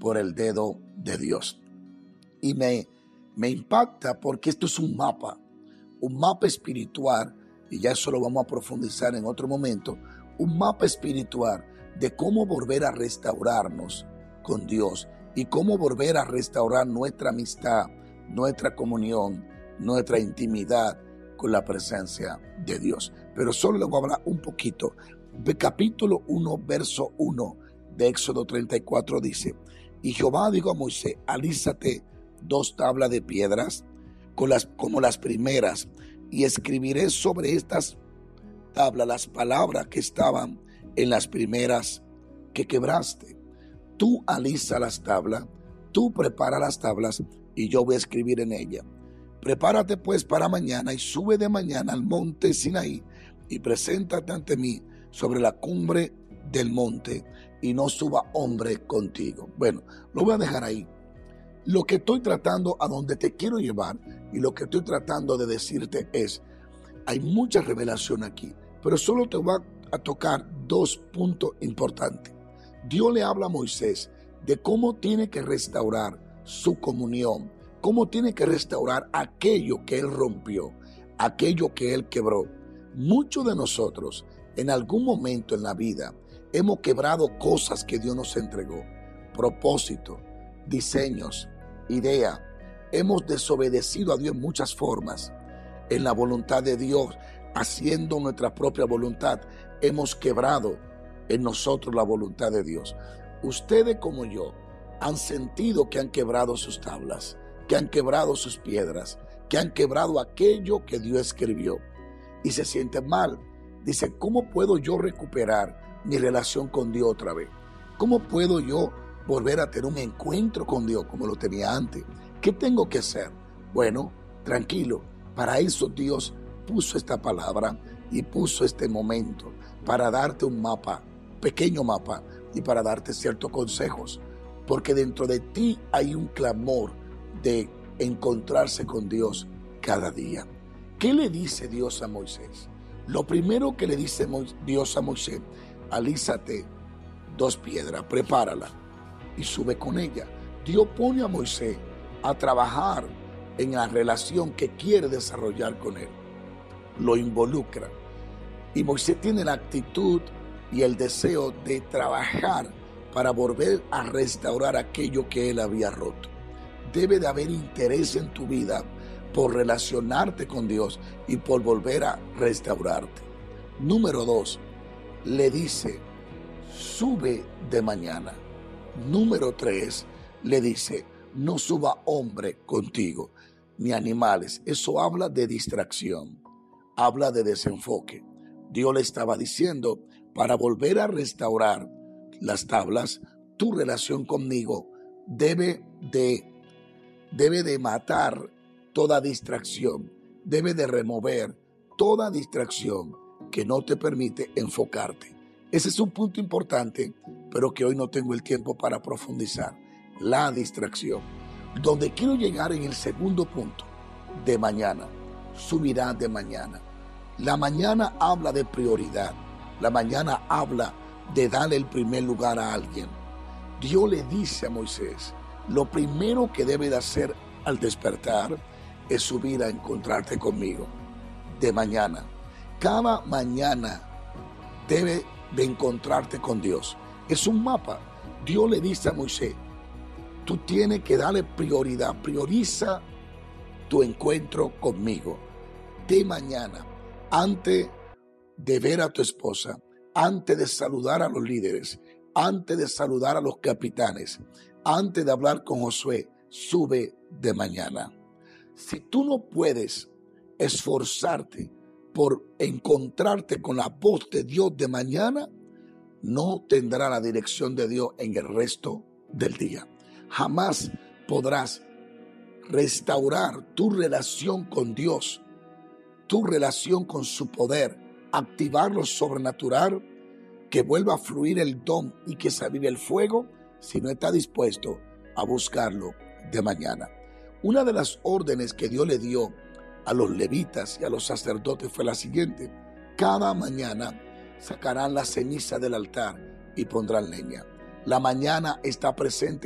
por el dedo de Dios. Y me impacta porque esto es un mapa espiritual, y ya eso lo vamos a profundizar en otro momento, un mapa espiritual de cómo volver a restaurarnos con Dios y cómo volver a restaurar nuestra amistad, nuestra comunión, nuestra intimidad con la presencia de Dios. Pero solo le voy a hablar un poquito. De capítulo 1, verso 1 de Éxodo 34 dice: y Jehová dijo a Moisés, alízate 2 tablas de piedras como las primeras, y escribiré sobre estas tablas las palabras que estaban en las primeras que quebraste. Tú alisa las tablas, tú prepara las tablas, y yo voy a escribir en ellas. Prepárate pues para mañana y sube de mañana al monte Sinaí y preséntate ante mí sobre la cumbre del monte, y no suba hombre contigo. Bueno, lo voy a dejar ahí. Lo que estoy tratando, a donde te quiero llevar, y lo que estoy tratando de decirte es, hay mucha revelación aquí, pero solo te voy a tocar 2 puntos importantes. Dios le habla a Moisés de cómo tiene que restaurar su comunión, cómo tiene que restaurar aquello que él rompió, aquello que él quebró. Muchos de nosotros, en algún momento en la vida, hemos quebrado cosas que Dios nos entregó, propósitos, diseños, ideas. Hemos desobedecido a Dios en muchas formas. En la voluntad de Dios, haciendo nuestra propia voluntad, hemos quebrado en nosotros la voluntad de Dios. Ustedes como yo han sentido que han quebrado sus tablas, que han quebrado sus piedras, que han quebrado aquello que Dios escribió, y se sienten mal. Dice, ¿cómo puedo yo recuperar mi relación con Dios otra vez? ¿Cómo puedo yo volver a tener un encuentro con Dios como lo tenía antes? ¿Qué tengo que hacer? Bueno, tranquilo, para eso Dios puso esta palabra y puso este momento para darte un mapa, pequeño mapa, y para darte ciertos consejos, porque dentro de ti hay un clamor de encontrarse con Dios cada día. ¿Qué le dice Dios a Moisés? Lo primero que le dice Dios a Moisés: alízate 2 piedras, prepárala y sube con ella. Dios pone a Moisés a trabajar en la relación que quiere desarrollar con él. Lo involucra. Y Moisés tiene la actitud y el deseo de trabajar para volver a restaurar aquello que él había roto. Debe de haber interés en tu vida por relacionarte con Dios y por volver a restaurarte. Número 2, le dice, sube de mañana. Número 3, le dice, no suba hombre contigo, ni animales. Eso habla de distracción, habla de desenfoque. Dios le estaba diciendo, para volver a restaurar las tablas, tu relación conmigo debe de matar toda distracción, debe de remover toda distracción que no te permite enfocarte. Ese es un punto importante, pero que hoy no tengo el tiempo para profundizar. La distracción. Donde quiero llegar en el segundo punto, de mañana, subirá de mañana. La mañana habla de prioridad. La mañana habla de darle el primer lugar a alguien. Dios le dice a Moisés, lo primero que debe de hacer al despertar es subir a encontrarte conmigo de mañana. Cada mañana debe de encontrarte con Dios. Es un mapa. Dios le dice a Moisés, tú tienes que darle prioridad. Prioriza tu encuentro conmigo de mañana. Antes de ver a tu esposa, antes de saludar a los líderes, antes de saludar a los capitanes, antes de hablar con Josué, sube de mañana. Si tú no puedes esforzarte por encontrarte con la voz de Dios de mañana, no tendrá la dirección de Dios en el resto del día. Jamás podrás restaurar tu relación con Dios, tu relación con su poder, activar lo sobrenatural, que vuelva a fluir el don y que se avive el fuego, si no está dispuesto a buscarlo de mañana. Una de las órdenes que Dios le dio a los levitas y a los sacerdotes fue la siguiente: cada mañana sacarán la ceniza del altar y pondrán leña. La mañana está presente